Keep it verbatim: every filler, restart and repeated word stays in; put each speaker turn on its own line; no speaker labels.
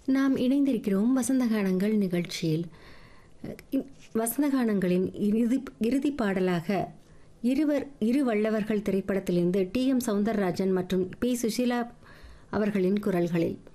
நாம் இணைந்திருக்கிறோம் வசந்தகானங்கள் நிகழ்ச்சியில். வசந்தகானங்களின் இறுதி இறுதி பாடலாக இருவர் இரு வல்லவர்கள் திரைப்படத்திலிருந்து டி எம் சௌந்தரராஜன் மற்றும் பி சுஷீலா அவர்களின் குரல்களில்